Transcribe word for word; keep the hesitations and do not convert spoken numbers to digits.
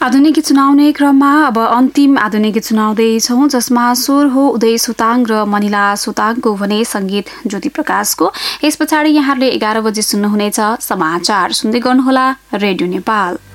आधुनिक चुनाउने क्रममा अब अन्तिम आधुनिक चुनाउँदैछौँ, जसमा स्वर हो उदय सुताङ र मनिला सुताङको भने संगीत ज्योति प्रकाशको। यस पछाडि यहाँहरूले एघार बजे सुन्नुहुनेछ समाचार। सुन्दै गर्नुहोला रेडियो नेपाल।